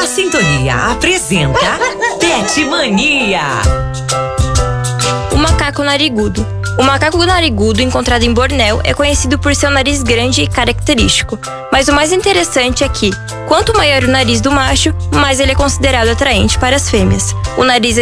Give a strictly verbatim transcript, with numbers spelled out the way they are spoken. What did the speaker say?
A Sintonia apresenta Pet Mania. O macaco narigudo. O macaco narigudo, encontrado em Bornéu, é conhecido por seu nariz grande e característico. Mas o mais interessante é que, quanto maior o nariz do macho, mais ele é considerado atraente para as fêmeas. O nariz é